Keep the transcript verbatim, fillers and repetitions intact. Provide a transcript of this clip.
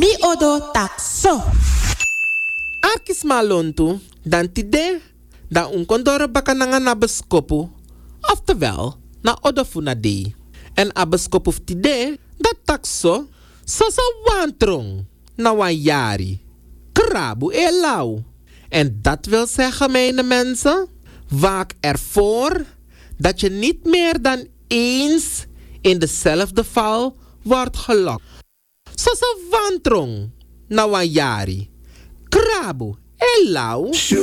Mi odo takso. Arkis malontu, dan tide, dan un kondoro baka nanga na beskopu, oftewel, na odofuna de. En a beskopu tide, dat takso, so so wantrong, na wanyari. Krabu e lau. En dat wil zeggen, mijn mensen, waak ervoor dat je niet meer dan eens in dezelfde val wordt gelokt. So so wantrong, na wanyari. Krabu e lau.